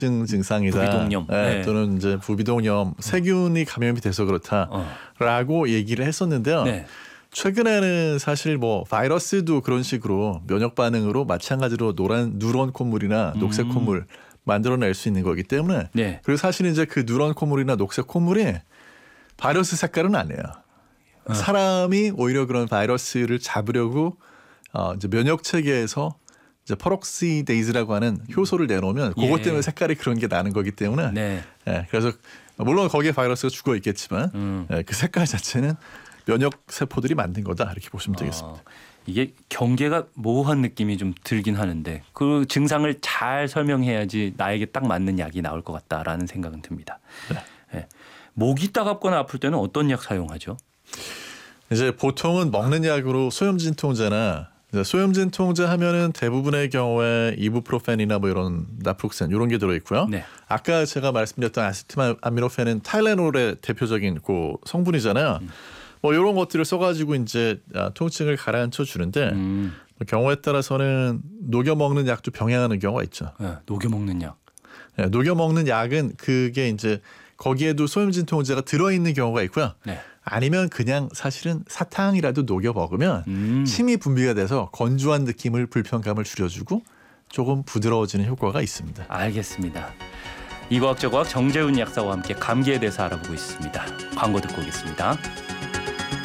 합병증 증상이다. 부비동염. 네. 또는 이제 부비동염, 세균이 감염이 돼서 그렇다라고 얘기를 했었는데요. 네. 최근에는 사실 뭐 바이러스도 그런 식으로 면역 반응으로 마찬가지로 누런 콧물이나 녹색 콧물 만들어낼 수 있는 거기 때문에 네. 그리고 사실 이제 그 누런 콧물이나 녹색 콧물이 바이러스 색깔은 아니에요. 사람이 오히려 그런 바이러스를 잡으려고 이제 면역 체계에서 이제 퍼럭시데이즈라고 하는 효소를 내놓으면 그것 예. 때문에 색깔이 그런 게 나는 거기 때문에 네. 그래서 물론 거기에 바이러스가 죽어 있겠지만 그 색깔 자체는 면역 세포들이 만든 거다 이렇게 보시면 되겠습니다. 이게 경계가 모호한 느낌이 좀 들긴 하는데 그 증상을 잘 설명해야지 나에게 딱 맞는 약이 나올 것 같다라는 생각은 듭니다. 네. 목이 따갑거나 아플 때는 어떤 약 사용하죠? 이제 보통은 먹는 약으로 소염진통제나 소염진통제 하면은 대부분의 경우에 이부프로펜이나 뭐 이런 나프록센 이런 게 들어 있고요. 네. 아까 제가 말씀드렸던 아세트아미노펜은 타일레놀의 대표적인 그 성분이잖아요. 뭐 이런 것들을 써가지고 이제 통증을 가라앉혀 주는데 경우에 따라서는 녹여 먹는 약도 병행하는 경우가 있죠. 네, 녹여 먹는 약. 네, 녹여 먹는 약은 그게 이제 거기에도 소염진통제가 들어 있는 경우가 있고요. 네. 아니면 그냥 사실은 사탕이라도 녹여 먹으면 침이 분비가 돼서 건조한 느낌을 불편감을 줄여주고 조금 부드러워지는 효과가 있습니다. 알겠습니다. 이과학 저과학 정재훈 약사와 함께 감기에 대해서 알아보고 있습니다. 광고 듣고 오겠습니다.